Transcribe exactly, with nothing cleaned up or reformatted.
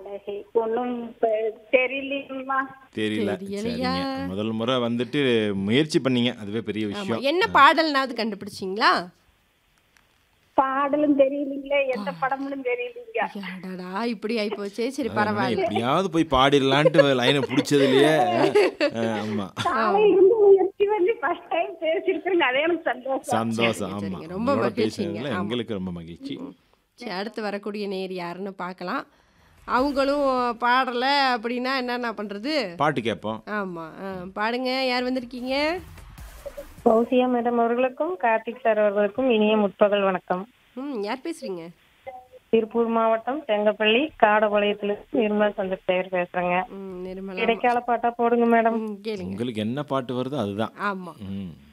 அழகை ஒன்றும் தெரியலீங்கம்மா. தெரியல. தெரியலையா? சரிங்க. முதல் முறை வந்துட்டு முயற்சி பண்ணீங்க. அதுவே பெரிய ஆமா. விஷயம். என்ன பாடல்னாவது கண்டுபிடிச்சிங்களா? பாடலும் தெரியலீங்களே, எந்த படமும் தெரியலீங்க. அடடா இப்படி ஆயிப்போச்சே. சரி அதான் பரவாயில்ல. எப்படியாவது போய் பாடிடலான்ட்டு லைனை பிடிச்சதுலயே ஆமா காலையிலிருந்து முயற்சி பண்ணி ஃபர்ஸ்ட் டைம் பேசியிருக்கிறேங்க. அதே எனக்கு சந்தோஷம். சந்தோஷம். சரிங்க, ஆமா சரிங்க. ரொம்ப உங்களோட மகிழ்ச்சிங்க. பேசுனதுல ஆமா. எங்களுக்கு ரொம்ப மகிழ்ச்சி. சரி அடுத்து வரக்கூடிய நேர் யாருன்னு பார்க்கலாம். அவங்களும் பாடலை அப்படின்னா என்னென்ன பண்ணுறது? பாட்டு கேட்போம். ஆமாம் ஆ பாடுங்க. யார் வந்திருக்கீங்க? பௌசியா மேடம் அவர்களுக்கும் கார்த்திக் சார் அவர்களுக்கும் இனிய முற்பகல் வணக்கம். ம் யார் பேசுகிறீங்க? திருப்பூர் மாவட்டம் செங்கப்பள்ளி காடபாளையத்திலிருந்து நிர்மல் சந்திரசேகர் பேசுறேங்க. ம் நிர்மலா. இடைக்கால பாட்டா போடுங்க மேடம். ம் கேளுங்க. உங்களுக்கு என்ன பாட்டு வருதோ அதுதான். ஆமாம். ம்